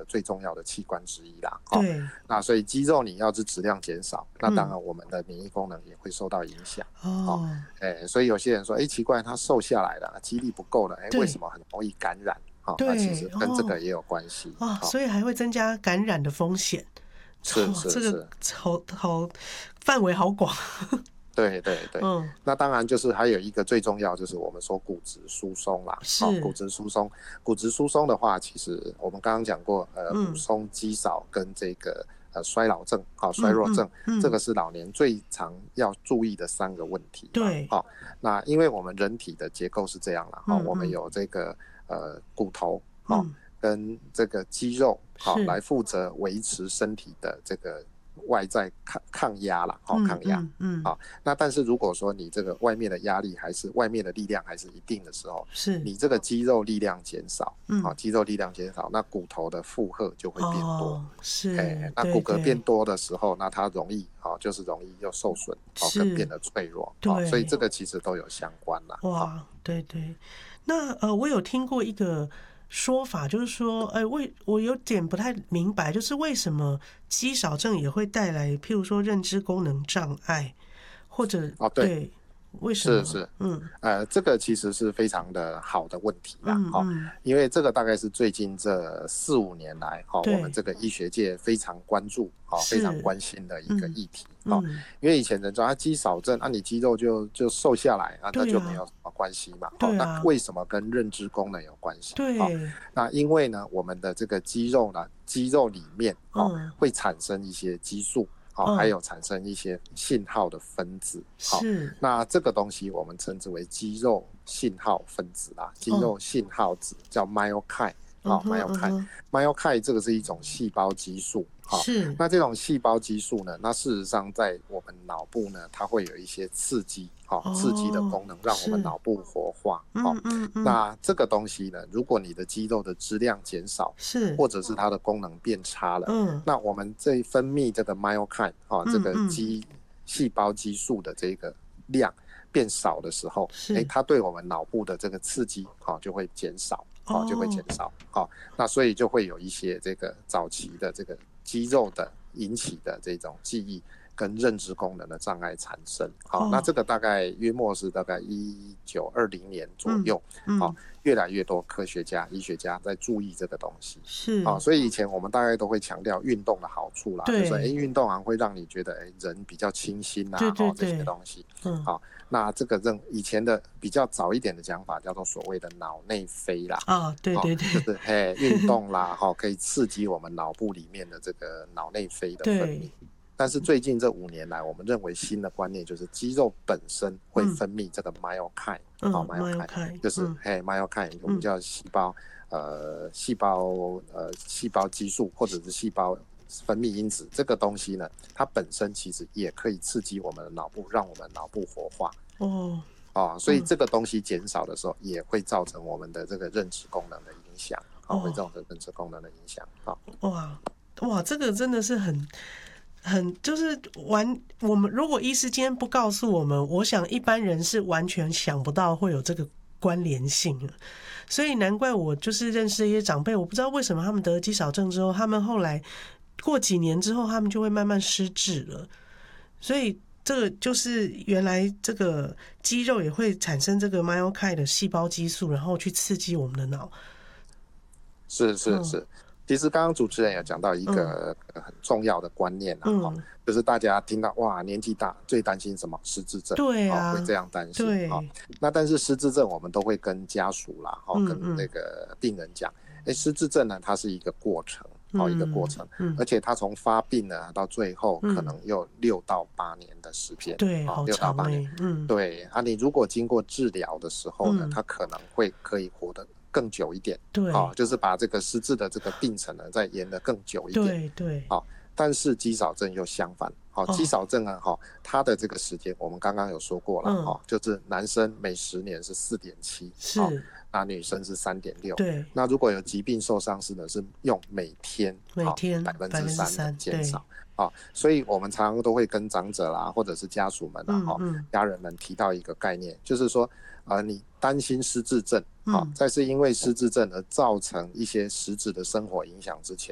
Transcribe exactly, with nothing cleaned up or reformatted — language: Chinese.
最重要的器官之一啦。哦、 对， 那所以肌肉你要是质量减少，那当然我们的免疫功能也会受到影响。 哦， 哦，哎，所以有些人说，哎，奇怪，他瘦下来了，肌力不够了，哎，为对什么很容易感染？哦，那其实对，哦跟这个也有关系。 哦， 哦， 所以还会增加感染的风险。 是哇，这个是是， 好好范围好广。 对对对。 嗯， 那当然就是还有一个最重要，就是我们说骨质疏松啦。哦，骨是， 质疏松，骨质疏松的话，其实我们刚刚讲过，呃，补嗯充肌少跟这个呃衰老症，好、衰嗯嗯弱症，这个嗯， 是老年最常要注意的三个问题嘛。 对， 好、那因为我们人体的结构是这样啦，哈、我们嗯嗯有这个呃骨头，好、 嗯， 跟这个肌肉，好、 是， 来负责维持身体的这个外在抗抗压啦，好、 嗯抗压。 嗯嗯， 好，那但是如果说你这个外面的压力还是外面的力量还是一定的时候， 是， 你这个肌肉力量减少，好， 嗯， 肌肉力量减少，那骨头的负荷就会变多。 哦，是， 哎，那对骨骼变对， 多的时候，那它容易，好，就是容易又受损，好，跟变是， 得脆弱，好，所以对。 这个其实都有相关啦。好， 哇，对对，那呃，我有听过一个说法，就是说，哎，为我有点不太明白，就是为什么肌少症也会带来，譬如说认知功能障碍，或者哦，对， 对，为什么？ 是是， 嗯呃，这个其实是非常的好的问题啦，哈、 嗯嗯， 因为这个大概是最近这四五年来，哈、我们对， 这个医学界非常关注，哈、非常是， 关心的一个嗯议题，哈、 嗯， 因为以前人说啊肌少症，啊你肌肉就就瘦下来啊，那对啊， 就没有什么关系嘛，哈、那对啊， 为什么跟认知功能有关系？哈、 对， 那因为呢，我们的这个肌肉呢，肌肉里面，哈、 嗯会产生一些激素。好、还嗯， 有产生一些信号的分子，好、 是， 那这个东西我们称之为肌肉信号分子啦，肌哦， 肉信号子叫 myokine， 好、 嗯哼嗯哼， myokine，myokine 这个是一种细胞激素，好、 是， 那这种细胞激素呢，那事实上在我们脑部呢，它会有一些刺激，好、刺激的哦， 功能，让我们是， 脑部活化，好、 嗯嗯嗯， 那这个东西呢，如果你的肌肉的质量减少， 是， 或者是它的功能变差了， 嗯那我们这分泌这个 myokine，哦，这个嗯嗯， 肌细胞激素的这个量变少的时候， 是， 哎，它对我们脑部的这个刺激，好、就会减少，好、就会减哦， 少，好、那所以就会有一些这个早期的这个肌肉的引起的这种记忆跟认知功能的障碍产生。好、那哦， 这个大概约莫是大概一九二零年左右，好、 嗯， 越来越多科学家、医学家在注意这个东西。 是， 啊、所以以前我们大概都会强调运动的好处啦，就是说，哎， 对， 运动好像会让你觉得，哎，人比较清新啊， 对对哦，这些对， 东西。 嗯， 好、那这个认以前的比较早一点的讲法叫做所谓的脑内啡啦， 啊，对哦， 对就对， 是嘿运动啦，哈、哦，可以刺激我们脑部里面的这个脑内啡的分泌对。 但是最近这五年来，我们认为新的观念就是肌肉本身会分泌这个 myokine， 嗯好、myokine myokine， 就是、 嗯嘿 myokine，我们叫细胞、呃细胞呃细胞激素或者是细胞分泌因子，这个东西呢，它本身其实也可以刺激我们的脑部，让我们脑部活化。 哦， 哦，所以这个东西减少的时候，也会造成我们的这个认知功能的影响，哦，会造成认知功能的影响。好、 哇哇，这个真的是很很就是完，我们如果医师今天不告诉我们，我想一般人是完全想不到会有这个关联性了。所以难怪我就是认识一些长辈，我不知道为什么他们得了肌少症之后，他们后来过几年之后，他们就会慢慢失智了。所以这个就是原来这个肌肉也会产生这个 myokine 的细胞激素，然后去刺激我们的脑。 是是是， 嗯其实刚刚主持人有讲到一个很重要的观念啊，哈、 嗯， 就是大家听到哇年纪大最担心什么失智症， 对啊， 哦，会这样担心， 对， 哦，那但是失智症我们都会跟家属啦，哦， 嗯跟那个病人讲，哎，失智症呢它是一个过程。哦，一个过程， 嗯， 而且它从发病呢到最后嗯可能有六到八年的时间， 对， 哦， 好六到长哎、 八年， 嗯， 对啊，你如果经过治疗的时候呢， 嗯它可能会可以活得更久一点， 对， 好、就是把这个失智的这个病程呢再延得更久一点， 对对， 好、但是肌少症又相反，好、 哦肌少症啊，哈、它的这个时间我们刚刚有说过了， 嗯哈、就是男生每十年是四点七， 是， 那女生是三点六， 对， 那如果有疾病受伤是呢，是用每天每天百分之三的减少。 对啊、所以我们常常都会跟长者啦，或者是家属们啦，哈、 嗯嗯家人们提到一个概念，就是说，呃，你担心失智症，好、 嗯在是因为失智症而造成一些实质的生活影响之前，